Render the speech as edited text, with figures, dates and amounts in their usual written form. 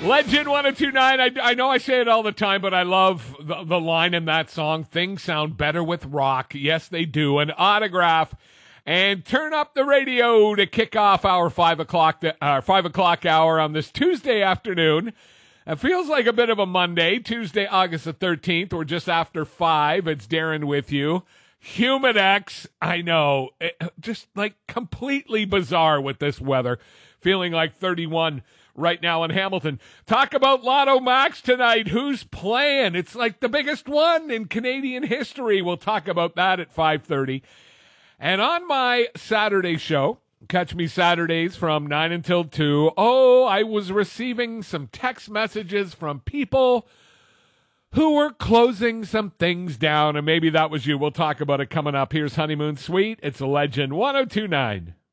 Legend 1029. I know I say it all the time, but I love the line in that song. Things sound better with rock. Yes, they do. An Autograph. And turn up the radio to kick off our 5 o'clock hour on this Tuesday afternoon. It feels like a bit of a Monday, Tuesday, August the 13th. We're just after 5. It's Darren with you. Humidex, I know, just like completely bizarre with this weather. Feeling like 31 right now in Hamilton. Talk about Lotto Max tonight. Who's playing? It's like the biggest one in Canadian history. We'll talk about that at 5:30. And on my Saturday show, catch me Saturdays from 9 until 2. Oh, I was receiving some text messages from people who were closing some things down, and maybe that was you. We'll talk about it coming up. Here's Honeymoon Suite. It's a Legend 1029.